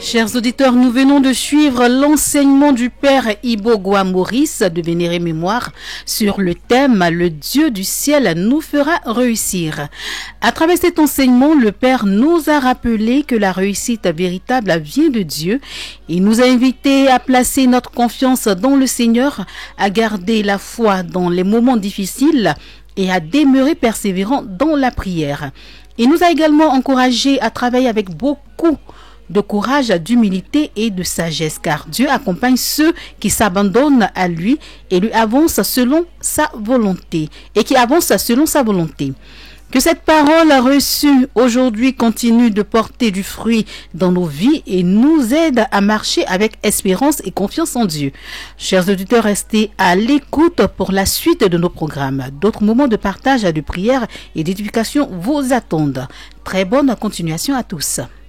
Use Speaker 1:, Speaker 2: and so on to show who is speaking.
Speaker 1: Chers auditeurs, nous venons de suivre l'enseignement du Père Ibogwa Maurice de Vénérée Mémoire sur le thème « Le Dieu du ciel nous fera réussir ». À travers cet enseignement, le Père nous a rappelé que la réussite véritable vient de Dieu. Il nous a invités à placer notre confiance dans le Seigneur, à garder la foi dans les moments difficiles et à demeurer persévérant dans la prière. Il nous a également encouragés à travailler avec beaucoup de courage, d'humilité et de sagesse, car Dieu accompagne ceux qui s'abandonnent à lui et lui avancent selon sa volonté et qui avancent selon sa volonté. Que cette parole reçue aujourd'hui continue de porter du fruit dans nos vies et nous aide à marcher avec espérance et confiance en Dieu. Chers auditeurs, restez à l'écoute pour la suite de nos programmes. D'autres moments de partage, de prière et d'éducation vous attendent. Très bonne continuation à tous.